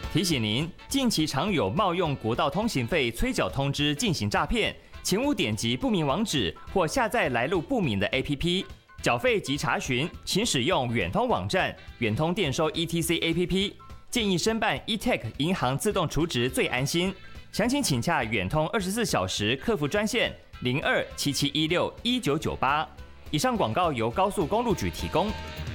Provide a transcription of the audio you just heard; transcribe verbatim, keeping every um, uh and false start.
提醒您，近期常有冒用国道通行费催缴通知进行诈骗，请勿点击不明网址或下载来路不明的 A P P。缴费及查询，请使用远通网站、远通电收 E T C A P P。建议申办 eTech 银行自动储值最安心。详情请洽远通二十四小时客服专线零二七七一六一九九八。以上广告由高速公路局提供。